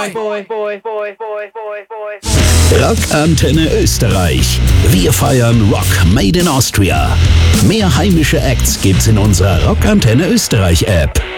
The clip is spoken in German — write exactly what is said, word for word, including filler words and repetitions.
Rockantenne Österreich. Wir feiern Rock Made in Austria. Mehr heimische Acts gibt's in unserer Rockantenne Österreich App.